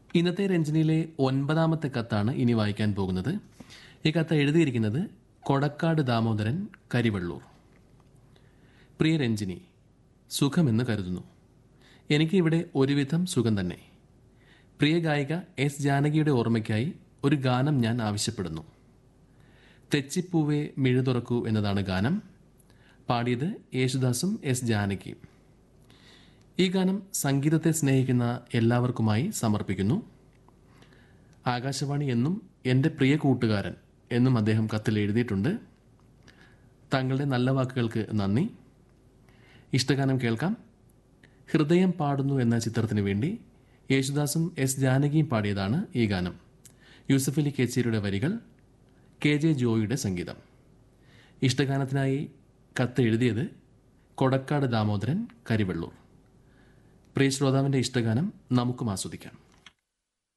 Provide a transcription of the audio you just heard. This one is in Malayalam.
ഇന്നത്തെ രഞ്ജനിയിലെ 9ാമത്തെ കത്താണ് ഇനി വായിക്കാൻ പോകുന്നത്. ഈ കത്ത് എഴുതിയിരിക്കുന്നത് കൊടക്കാട് ദാമോദരൻ, കരിവള്ളൂർ. പ്രിയ രഞ്ജിനി, സുഖമെന്ന് കരുതുന്നു. എനിക്ക് ഇവിടെ ഒരുവിധം സുഖം തന്നെ. പ്രിയ ഗായിക എസ് ജാനകിയുടെ ഓർമ്മയ്ക്കായി ഒരു ഗാനം ഞാൻ ആവശ്യപ്പെടുന്നു. തെച്ചിപ്പൂവേ മിഴുതുറക്കൂ എന്നതാണ് ഗാനം. പാടിയത് യേശുദാസും എസ് ജാനകിയും. ഈ ഗാനം സംഗീതത്തെ സ്നേഹിക്കുന്ന എല്ലാവർക്കുമായി സമർപ്പിക്കുന്നു. ആകാശവാണി എന്നും എൻ്റെ പ്രിയ കൂട്ടുകാരൻ എന്നും അദ്ദേഹം കത്തിൽ എഴുതിയിട്ടുണ്ട്. താങ്കളുടെ നല്ല വാക്കുകൾക്ക് നന്ദി. ഇഷ്ടഗാനം കേൾക്കാം. ഹൃദയം പാടുന്നു എന്ന ചിത്രത്തിന് വേണ്ടി യേശുദാസും എസ് ജാനകിയും പാടിയതാണ് ഈ ഗാനം. യൂസഫലി കേച്ചേരിയുടെ വരികൾ, KJ ജോയിയുടെ സംഗീതം. ഇഷ്ടഗാനത്തിനായി കത്ത് എഴുതിയത് കൊടക്കാട് ദാമോദരൻ, കരിവള്ളൂർ. പ്രിയ ശ്രോതാവിൻ്റെ ഇഷ്ടഗാനം നമുക്കും ആസ്വദിക്കാം.